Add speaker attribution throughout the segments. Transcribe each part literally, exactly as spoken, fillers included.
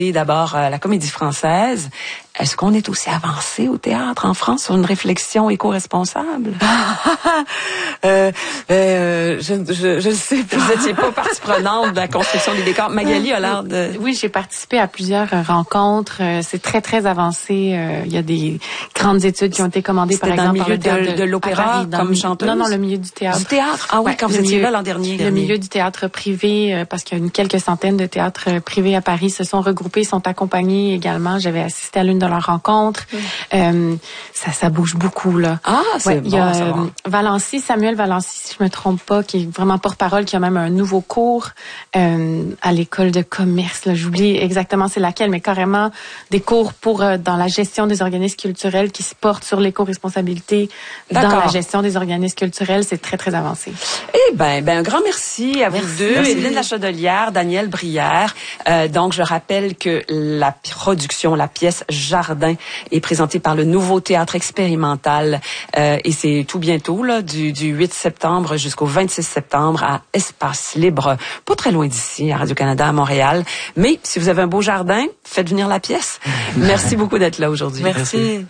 Speaker 1: Et d'abord, euh, la Comédie Française. Est-ce qu'on est aussi avancé au théâtre en France sur une réflexion éco-responsable? euh, euh, je je je sais pas. Vous n'étiez pas partie prenante de la construction des décors. Magali a l'air de...
Speaker 2: Oui, j'ai participé à plusieurs rencontres. C'est très, très avancé. Il y a des grandes études qui ont été commandées, par exemple, par le théâtre
Speaker 1: de, de l'opéra comme chanteuse?
Speaker 2: Non, non, le milieu du théâtre.
Speaker 1: Du théâtre? Ah oui, ouais, quand vous étiez là l'an dernier.
Speaker 2: Le milieu du théâtre privé, parce qu'il y a une quelques centaines de théâtres privés à Paris se sont regroupés, sont accompagnés également. J'avais assisté à l'une de leurs rencontres. Mmh. Euh, ça, ça bouge beaucoup, là.
Speaker 1: Ah, c'est ouais, bon,
Speaker 2: il y a,
Speaker 1: c'est bon.
Speaker 2: Valency, Samuel Valency, si je me trompe pas, qui est vraiment porte-parole, qui a même un nouveau cours euh, à l'école de commerce. Là, j'oublie exactement c'est laquelle, mais carrément des cours pour euh, dans la gestion des organismes culturels qui se portent sur l'éco-responsabilité dans la gestion des organismes culturels. C'est très, très avancé.
Speaker 1: Eh ben, ben un grand merci à vous
Speaker 2: merci.
Speaker 1: deux.
Speaker 2: Merci.
Speaker 1: Evelyne Lachaudière, Daniel Brière. Euh, donc, je rappelle que la production, la pièce Jardin est présentée par le Nouveau Théâtre Expérimental euh, et c'est tout bientôt, là, du, du huit septembre jusqu'au vingt-six septembre à Espace Libre, pas très loin d'ici, à Radio-Canada, à Montréal. Mais si vous avez un beau jardin, faites venir la pièce. Merci beaucoup d'être là aujourd'hui.
Speaker 3: Merci.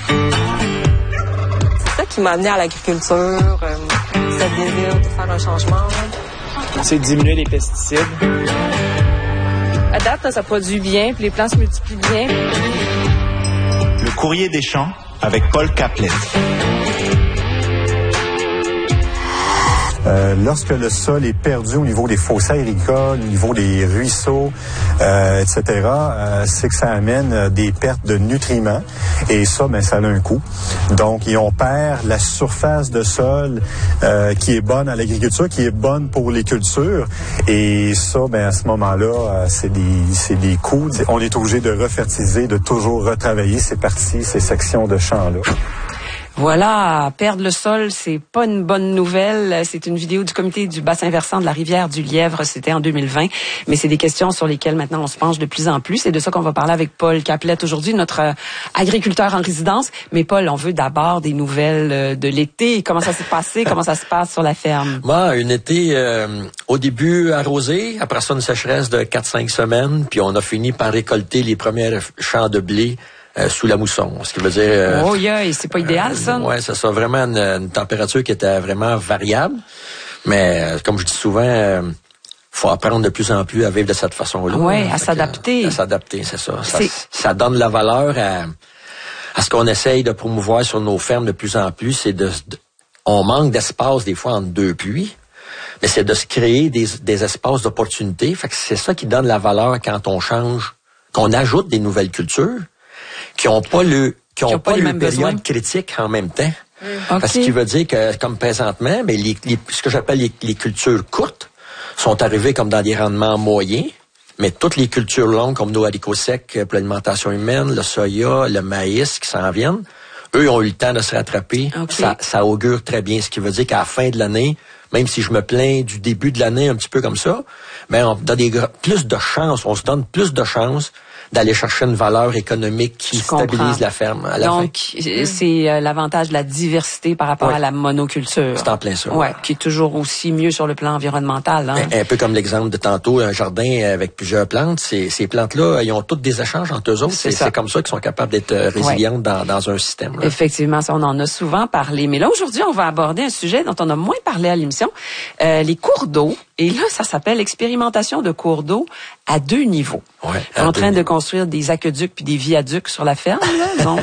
Speaker 3: C'est ça qui m'a amené à l'agriculture, euh, ce désir de faire un changement.
Speaker 4: C'est diminuer les pesticides.
Speaker 3: À date, ça produit bien, puis les plants se multiplient bien.
Speaker 5: Le courrier des champs avec Paul Caplet.
Speaker 6: Euh, lorsque le sol est perdu au niveau des fossés agricoles, au niveau des ruisseaux, euh, et cetera, euh, c'est que ça amène euh, des pertes de nutriments et ça, ben, ça a un coût. Donc, et on perd la surface de sol euh, qui est bonne à l'agriculture, qui est bonne pour les cultures et ça, ben, à ce moment-là, euh, c'est des, c'est des coûts. On est obligé de refertiliser, de toujours retravailler ces parties, ces sections de champs-là.
Speaker 1: Voilà, perdre le sol, c'est pas une bonne nouvelle. C'est une vidéo du comité du bassin versant de la rivière du Lièvre, c'était en deux mille vingt. Mais c'est des questions sur lesquelles maintenant on se penche de plus en plus. C'est de ça qu'on va parler avec Paul Caplet aujourd'hui, notre euh, agriculteur en résidence. Mais Paul, on veut d'abord des nouvelles euh, de l'été. Comment ça s'est passé? Comment ça se passe sur la ferme?
Speaker 7: Moi, une été, euh, au début arrosé, après ça une sécheresse de quatre cinq semaines, puis on a fini par récolter les premiers champs de blé Euh, sous la mousson. Ce qui veut dire... Euh,
Speaker 1: oh, yeah, c'est pas idéal, euh, ça?
Speaker 7: Oui, c'est ça. Vraiment une, une température qui était vraiment variable. Mais, euh, comme je dis souvent, il euh, faut apprendre de plus en plus à vivre de cette façon-là.
Speaker 1: Oui, à s'adapter.
Speaker 7: Que, à s'adapter, c'est ça. Ça, ça donne la valeur à, à ce qu'on essaye de promouvoir sur nos fermes de plus en plus. C'est de, de on manque d'espace des fois entre deux pluies. Mais c'est de se créer des, des espaces d'opportunité. Fait que c'est ça qui donne la valeur quand on change, qu'on ajoute des nouvelles cultures qui ont pas le qui ont, qui ont pas, pas le période critique en même temps. Mmh. Okay. Parce qu'il veut dire que comme présentement, mais les, les, ce que j'appelle les, les cultures courtes sont arrivées comme dans des rendements moyens, mais toutes les cultures longues comme nos haricots secs pour l'alimentation humaine, le soya, le maïs qui s'en viennent, eux ont eu le temps de se rattraper. Okay. Ça, ça augure très bien, ce qui veut dire qu'à la fin de l'année, même si je me plains du début de l'année un petit peu comme ça, mais on a des plus de chances, on se donne plus de chances d'aller chercher une valeur économique qui stabilise la ferme à la
Speaker 1: Donc, fin. c'est euh, l'avantage de la diversité par rapport oui. à la monoculture.
Speaker 7: C'est en plein ça.
Speaker 1: Ouais, qui est toujours aussi mieux sur le plan environnemental. Hein?
Speaker 7: Un, un peu comme l'exemple de tantôt, un jardin avec plusieurs plantes. Ces, ces plantes-là, ils ont toutes des échanges entre eux autres. C'est, c'est, c'est comme ça qu'ils sont capables d'être résilientes ouais. dans, dans un système. Là.
Speaker 1: Effectivement, ça, on en a souvent parlé. Mais là, aujourd'hui, on va aborder un sujet dont on a moins parlé à l'émission, euh, les cours d'eau. Et là, ça s'appelle expérimentation de cours d'eau à deux niveaux.
Speaker 7: Ouais,
Speaker 1: en train de construire des aqueducs puis des viaducs sur la ferme, là, non?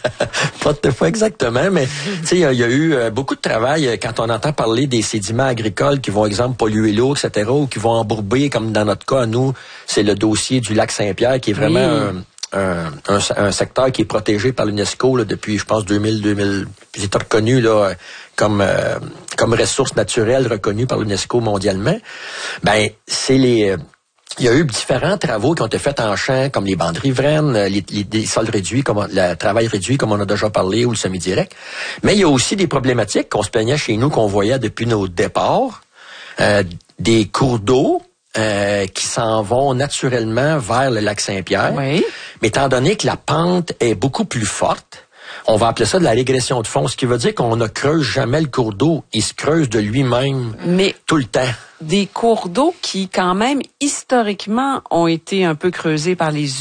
Speaker 7: Pas de fois exactement, mais tu sais, il y, y a eu euh, beaucoup de travail euh, quand on entend parler des sédiments agricoles qui vont, exemple, polluer l'eau, et cetera, ou qui vont embourber, comme dans notre cas, nous, c'est le dossier du lac Saint-Pierre qui est vraiment oui. un, un, un, un secteur qui est protégé par l'UNESCO là, depuis, je pense, deux mille, deux mille, puis c'est reconnu là comme euh, comme ressource naturelle reconnue par l'UNESCO mondialement. Ben, c'est les Il y a eu différents travaux qui ont été faits en champ, comme les bandes riveraines, les, les, les sols réduits, comme le travail réduit, comme on a déjà parlé, ou le semi-direct. Mais il y a aussi des problématiques qu'on se plaignait chez nous, qu'on voyait depuis nos départs, euh, des cours d'eau euh, qui s'en vont naturellement vers le lac Saint-Pierre.
Speaker 1: Oui.
Speaker 7: Mais étant donné que la pente est beaucoup plus forte, On va appeler ça de la régression de fond, ce qui veut dire qu'on ne creuse jamais le cours d'eau. Il se creuse de lui-même
Speaker 1: Mais
Speaker 7: tout le temps.
Speaker 1: Des cours d'eau qui, quand même, historiquement, ont été un peu creusés par les